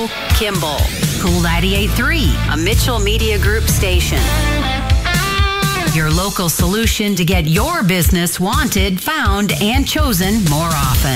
Joe Kimball. Cool 98.3, a Mitchell Media Group station. Your local solution to get your business wanted, found, and chosen more often.